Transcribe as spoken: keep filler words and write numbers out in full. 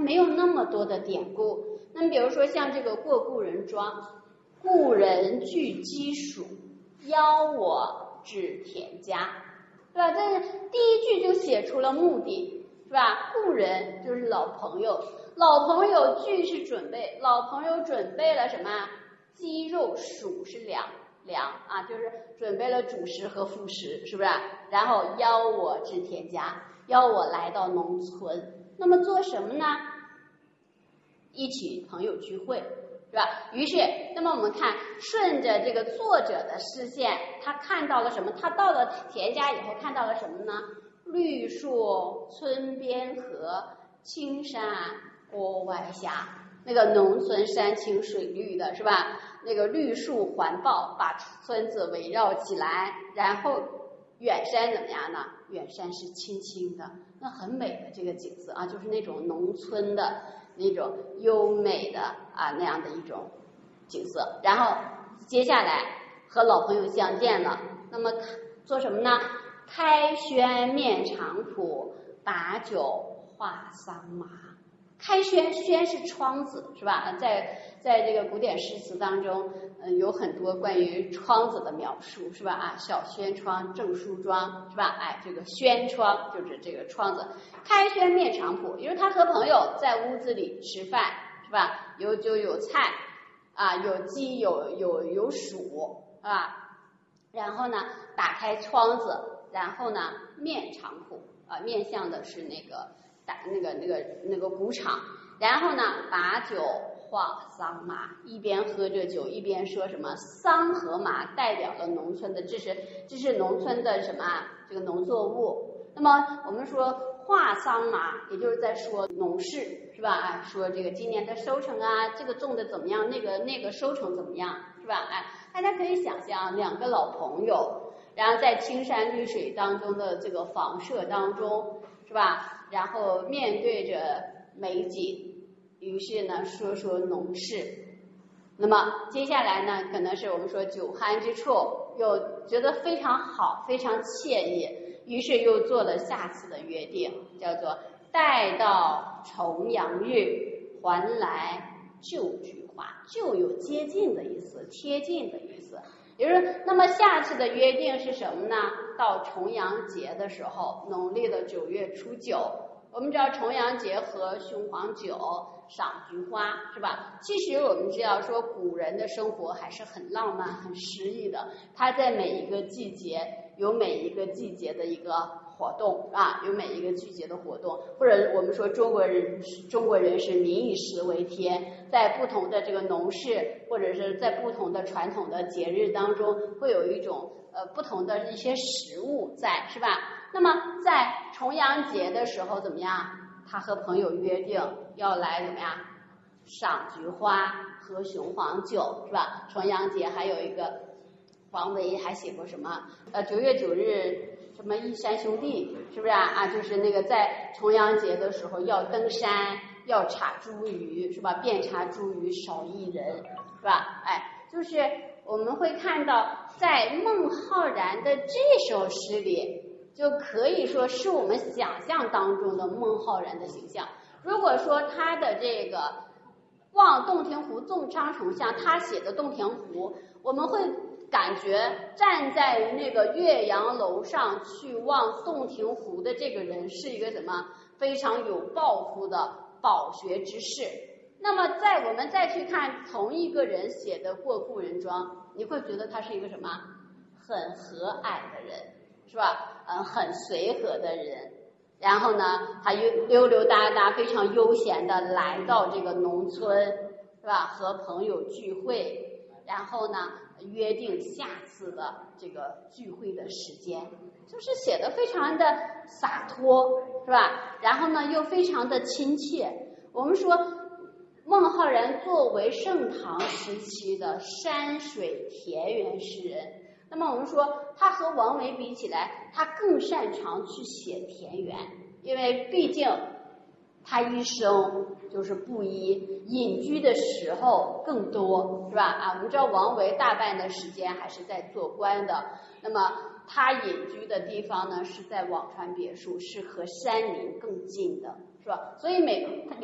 没有那么多的典故。那么比如说像这个过故人庄，故人具鸡黍，邀我至田家，对吧？这第一句就写出了目的，是吧？故人就是老朋友，老朋友具是准备，老朋友准备了什么？鸡肉，黍是粮，粮啊，就是准备了主食和副食，是不是？然后邀我至田家，邀我来到农村，那么做什么呢？一起朋友聚会，是吧？于是，那么我们看，顺着这个作者的视线，他看到了什么？他到了田家以后，看到了什么呢？绿树村边合，青山郭外斜。那个农村山清水绿的，是吧？那个绿树环抱，把村子围绕起来，然后远山怎么样呢？远山是青青的，那很美的这个景色啊，就是那种农村的那种优美的啊那样的一种景色。然后接下来和老朋友相见了，那么做什么呢？开轩面场圃，把酒话桑麻。开轩，轩是窗子，是吧？在在这个古典诗词当中，嗯，有很多关于窗子的描述，是吧？啊，小轩窗，正梳妆，是吧？哎，这个轩窗就是这个窗子。开轩面场圃，因为他和朋友在屋子里吃饭，是吧？有酒有菜，啊，有鸡有有有黍，啊，然后呢，打开窗子，然后呢，面场圃，啊，面向的是那个。打那个那个那个谷场，然后呢，把酒话桑麻，一边喝着酒，一边说什么桑和麻代表了农村的，这是这是农村的什么这个农作物。那么我们说话桑麻，也就是在说农事，是吧？哎，说这个今年的收成啊，这个种的怎么样，那个那个收成怎么样，是吧？哎，大家可以想象两个老朋友，然后在青山绿水当中的这个房舍当中，是吧？然后面对着美景，于是呢说说农事。那么接下来呢，可能是我们说酒酣之处，又觉得非常好，非常惬意，于是又做了下次的约定，叫做待到重阳日，还来就聚话。就有接近的意思，贴近的意思。也就是说，那么下次的约定是什么呢？到重阳节的时候，农历的九月初九，我们知道重阳节和雄黄酒、赏菊花，是吧？其实我们知道说，古人的生活还是很浪漫、很诗意的。他在每一个季节有每一个季节的一个活动啊，有每一个季节的活动，或者我们说中国人中国人是民以食为天，在不同的这个农事或者是在不同的传统的节日当中，会有一种呃不同的一些食物在，是吧？那么在重阳节的时候怎么样？他和朋友约定要来怎么样？赏菊花、喝雄黄酒，是吧？重阳节还有一个王维还写过什么？呃，九月九日什么一山兄弟，是不是啊？啊，就是那个在重阳节的时候要登山，要插茱萸，是吧？遍插茱萸少一人，是吧？哎，就是我们会看到，在孟浩然的这首诗里，就可以说是我们想象当中的孟浩然的形象。如果说他的这个望洞庭湖纵苍穹像他写的洞庭湖，我们会感觉站在那个岳阳楼上去望洞庭湖的这个人是一个什么非常有抱负的饱学之士。那么在我们再去看同一个人写的过故人庄，你会觉得他是一个什么很和蔼的人，是吧？嗯，很随和的人。然后呢，他溜溜溜达达非常悠闲的来到这个农村，是吧？和朋友聚会，然后呢约定下次的这个聚会的时间，就是写的非常的洒脱，是吧？然后呢又非常的亲切。我们说孟浩然作为盛唐时期的山水田园诗人，那么我们说他和王维比起来，他更擅长去写田园，因为毕竟他一生就是布衣，隐居的时候更多，是吧？啊，我们知道王维大半的时间还是在做官的，那么他隐居的地方呢是在辋川别墅，是和山林更近的，是吧？所以每